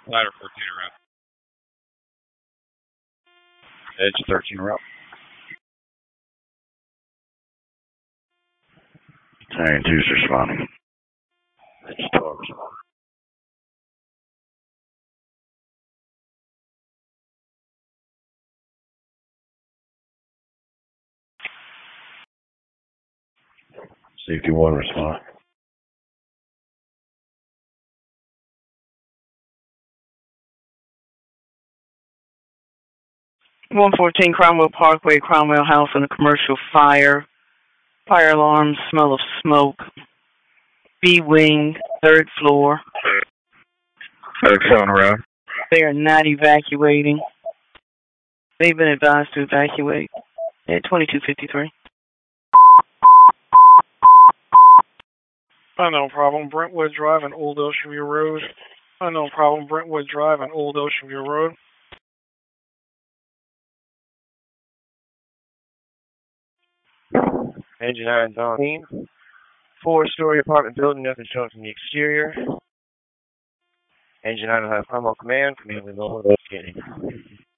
Ladder 14 route. Edge 13 route. Battalion 2's responding. Edge 12 responding. Safety 1 respond. 114 Cromwell Parkway, Cromwell House, and a commercial fire. Fire alarm, smell of smoke. B-wing, 3rd floor. 37 route. They are not evacuating. They've been advised to evacuate at 2253. Unknown problem, Brentwood Drive and Old Ocean View Road. Unknown problem, Brentwood Drive and Old Ocean View Road. Engine 9's on scene. 4-story apartment building, nothing shown from the exterior. Engine 9 will have Cromwell Command, command will know about scanning.